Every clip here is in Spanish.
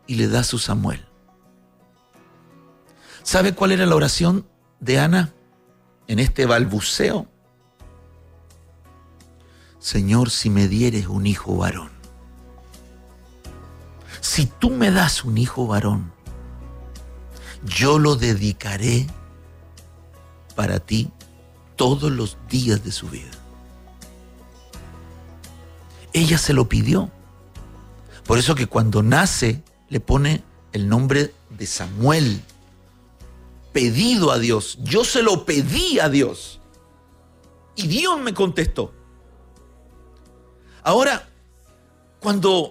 y le da su Samuel. ¿Sabe cuál era la oración de Ana en este balbuceo? Señor, si me dieres un hijo varón, si tú me das un hijo varón, yo lo dedicaré para ti todos los días de su vida. Ella se lo pidió. Por eso que cuando nace le pone el nombre de Samuel, pedido a Dios. Yo se lo pedí a Dios y Dios me contestó. Ahora, cuando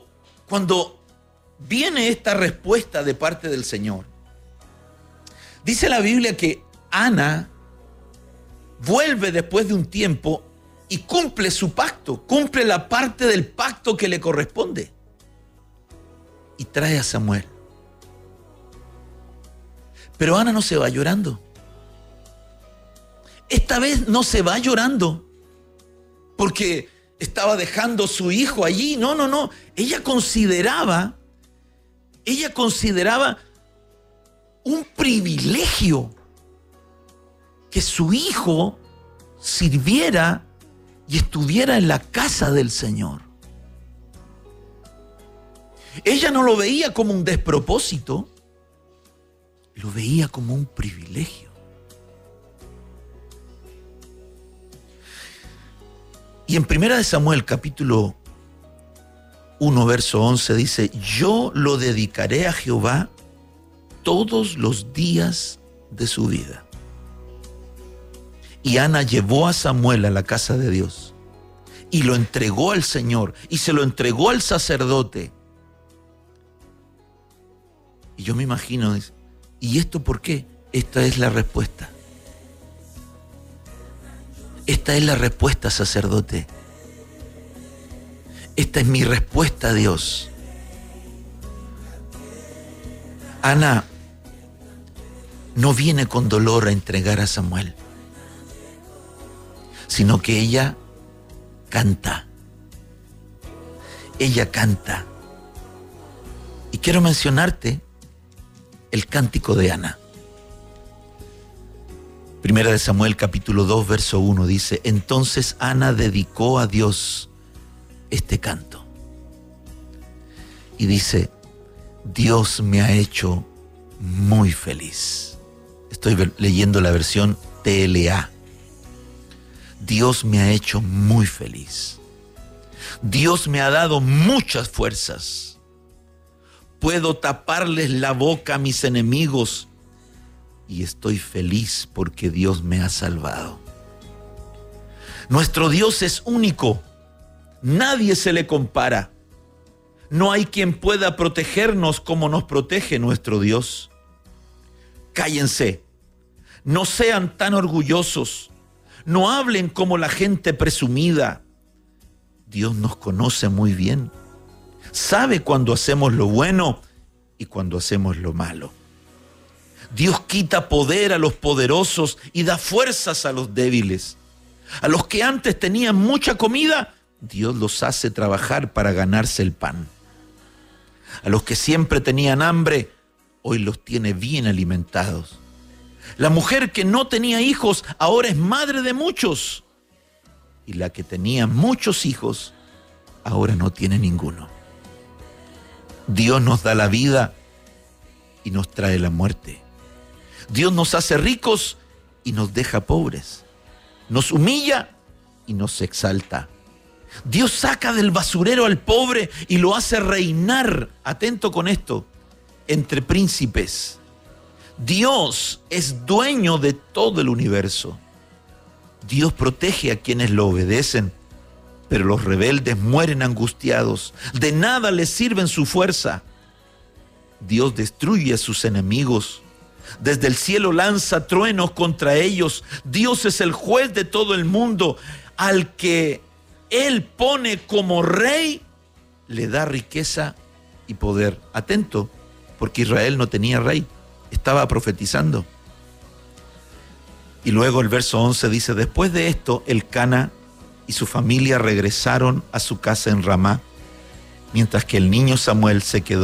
viene esta respuesta de parte del Señor, dice la Biblia que Ana vuelve después de un tiempo y cumple su pacto, cumple la parte del pacto que le corresponde y trae a Samuel. Pero Ana no se va llorando. Esta vez no se va llorando porque estaba dejando su hijo allí. No. Ella consideraba un privilegio que su hijo sirviera y estuviera en la casa del Señor. Ella no lo veía como un despropósito, lo veía como un privilegio. Y en 1 Samuel capítulo 1 verso 11 dice: yo lo dedicaré a Jehová todos los días de su vida. Y Ana llevó a Samuel a la casa de Dios y lo entregó al Señor y se lo entregó al sacerdote. Y yo me imagino, ¿y esto por qué? Esta es la respuesta. Esta es la respuesta, sacerdote. Esta es mi respuesta a Dios. Ana no viene con dolor a entregar a Samuel, sino que ella canta. Ella canta. Y quiero mencionarte el cántico de Ana. 1 Samuel capítulo 2 verso 1 dice: entonces Ana dedicó a Dios este canto. Y dice: Dios me ha hecho muy feliz. Estoy leyendo la versión TLA. Dios me ha hecho muy feliz. Dios me ha dado muchas fuerzas. Puedo taparles la boca a mis enemigos y estoy feliz porque Dios me ha salvado. Nuestro Dios es único. Nadie se le compara. No hay quien pueda protegernos como nos protege nuestro Dios. Cállense. No sean tan orgullosos. No hablen como la gente presumida. Dios nos conoce muy bien. Sabe cuando hacemos lo bueno y cuando hacemos lo malo. Dios quita poder a los poderosos y da fuerzas a los débiles. A los que antes tenían mucha comida, Dios los hace trabajar para ganarse el pan. A los que siempre tenían hambre, hoy los tiene bien alimentados. La mujer que no tenía hijos, ahora es madre de muchos. Y la que tenía muchos hijos, ahora no tiene ninguno. Dios nos da la vida y nos trae la muerte. Dios nos hace ricos y nos deja pobres. Nos humilla y nos exalta. Dios saca del basurero al pobre y lo hace reinar, atento con esto, entre príncipes. Dios es dueño de todo el universo. Dios protege a quienes lo obedecen, pero los rebeldes mueren angustiados. De nada les sirve su fuerza. Dios destruye a sus enemigos. Desde el cielo lanza truenos contra ellos. Dios es el juez de todo el mundo. Al que Él pone como rey, le da riqueza y poder. Atento, porque Israel no tenía rey. Estaba profetizando. Y luego el verso 11 dice: después de esto, Elcana y su familia regresaron a su casa en Ramá, mientras que el niño Samuel se quedó